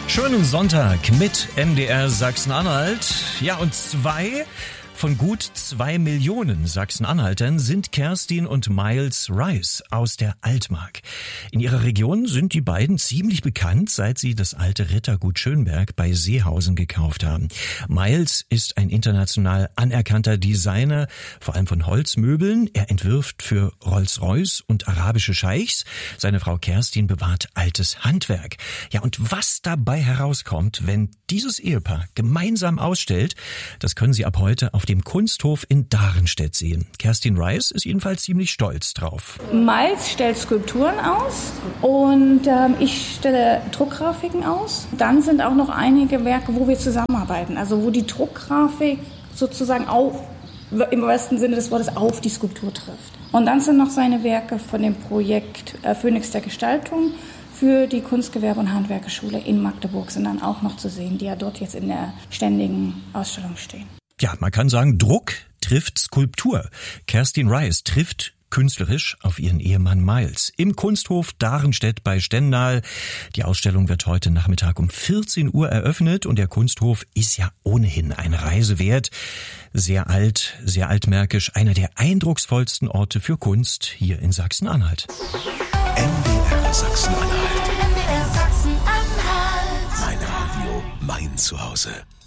Schönen Sonntag mit MDR Sachsen-Anhalt. Ja, und von gut 2 Millionen Sachsen-Anhaltern sind Kerstin und Miles Rice aus der Altmark. In ihrer Region sind die beiden ziemlich bekannt, seit sie das alte Rittergut Schönberg bei Seehausen gekauft haben. Miles ist ein international anerkannter Designer, vor allem von Holzmöbeln. Er entwirft für Rolls-Royce und arabische Scheichs. Seine Frau Kerstin bewahrt altes Handwerk. Ja, und was dabei herauskommt, wenn dieses Ehepaar gemeinsam ausstellt, das können Sie ab heute auf dem Kunsthof in Darenstedt sehen. Kerstin Rice ist jedenfalls ziemlich stolz drauf. Miles stellt Skulpturen aus und ich stelle Druckgrafiken aus. Dann sind auch noch einige Werke, wo wir zusammenarbeiten, also wo die Druckgrafik sozusagen auch im wahrsten Sinne des Wortes auf die Skulptur trifft. Und dann sind noch seine Werke von dem Projekt Phönix der Gestaltung für die Kunstgewerbe- und Handwerkerschule in Magdeburg sind dann auch noch zu sehen, die ja dort jetzt in der ständigen Ausstellung stehen. Ja, man kann sagen, Druck trifft Skulptur. Kerstin Rice trifft künstlerisch auf ihren Ehemann Miles. Im Kunsthof Darenstedt bei Stendal. Die Ausstellung wird heute Nachmittag um 14 Uhr eröffnet und der Kunsthof ist ja ohnehin eine Reise wert. Sehr alt, sehr altmärkisch, einer der eindrucksvollsten Orte für Kunst hier in Sachsen-Anhalt. MDR Sachsen-Anhalt. MDR Sachsen-Anhalt. Mein Radio, mein Zuhause.